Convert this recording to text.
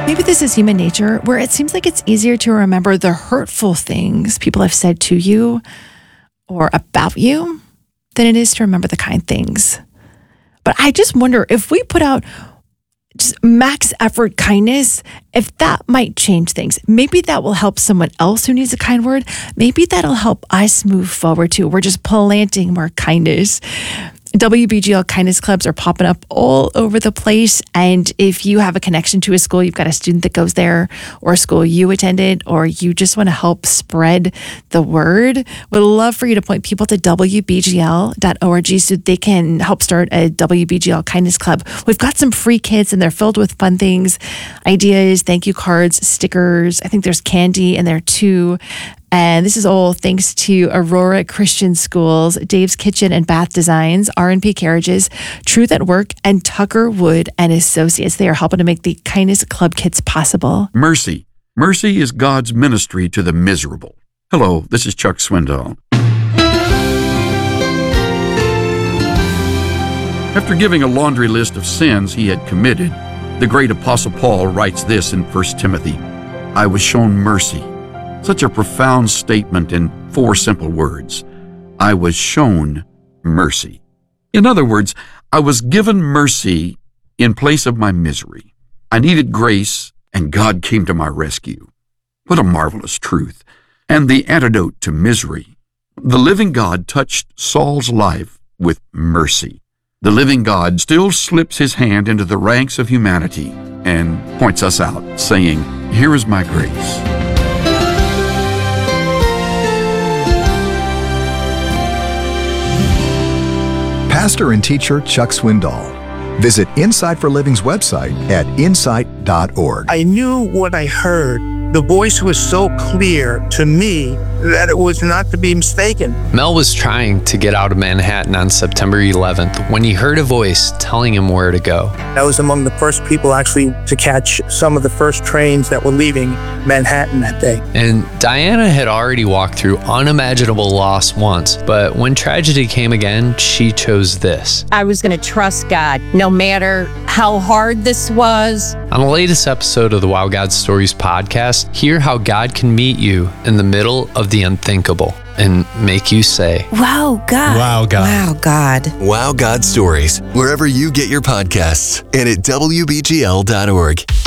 Maybe this is human nature, where it seems like it's easier to remember the hurtful things people have said to you or about you than it is to remember the kind things. But I just wonder if we put out just max effort kindness, if that might change things. Maybe that will help someone else who needs a kind word. Maybe that'll help us move forward too. We're just planting more kindness. WBGL kindness clubs are popping up all over the place. And if you have a connection to a school, you've got a student that goes there, or a school you attended, or you just want to help spread the word, would love for you to point people to WBGL.org so they can help start a WBGL kindness club. We've got some free kits and they're filled with fun things, ideas, thank you cards, stickers. I think there's candy in there too. And this is all thanks to Aurora Christian Schools, Dave's Kitchen and Bath Designs, R&P Carriages, Truth at Work, and Tucker Wood and Associates. They are helping to make the Kindness Club kits possible. Mercy. Mercy is God's ministry to the miserable. Hello, this is Chuck Swindoll. After giving a laundry list of sins he had committed, the great Apostle Paul writes this in 1 Timothy, I was shown mercy. Such a profound statement in 4 simple words. I was shown mercy. In other words, I was given mercy in place of my misery. I needed grace, and God came to my rescue. What a marvelous truth. And the antidote to misery. The living God touched Saul's life with mercy. The living God still slips his hand into the ranks of humanity and points us out, saying, here is my grace. Pastor and teacher Chuck Swindoll. Visit Insight for Living's website at insight.org. I knew what I heard. The voice was so clear to me that it was not to be mistaken. Mel was trying to get out of Manhattan on September 11th when he heard a voice telling him where to go. I was among the first people actually to catch some of the first trains that were leaving Manhattan that day. And Diana had already walked through unimaginable loss once, but when tragedy came again, she chose this. I was going to trust God, no matter how hard this was. On the latest episode of the Wow God Stories podcast, hear how God can meet you in the middle of the unthinkable and make you say, Wow, God. Wow, God. Wow, God. Wow God Stories, wherever you get your podcasts and at WBGL.org.